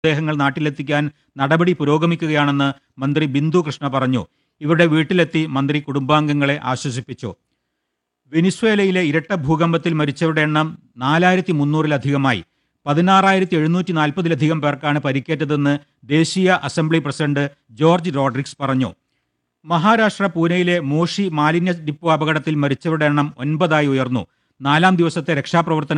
മൃതദേഹങ്ങൾ നാട്ടിലെത്തിക്കാൻ നടപടി പുരോഗമിക്കുകയാണെന്ന് മന്ത്രി ബിന്ദു കൃഷ്ണ പറഞ്ഞു. ഇവരുടെ വീട്ടിലെത്തി മന്ത്രി കുടുംബാംഗങ്ങളെ ആശ്വസിപ്പിച്ചു. വെനിസ്വേലയിലെ ഇരട്ട ഭൂകമ്പത്തിൽ മരിച്ചവരുടെ എണ്ണം 4300-ലധികമായി. 16,740-ലധികം പേർക്കാണ് പരിക്കേറ്റതെന്ന് ദേശീയ അസംബ്ലി പ്രസിഡന്റ് ജോർജ് റോഡ്രിക്സ് പറഞ്ഞു. മഹാരാഷ്ട്ര പൂനെയിലെ മോഷി മാലിന്യ ഡിപ്പോ അപകടത്തിൽ മരിച്ചവരുടെ എണ്ണം 9 ഉയർന്നു. 4-ാം ദിവസത്തെ രക്ഷാപ്രവർത്തന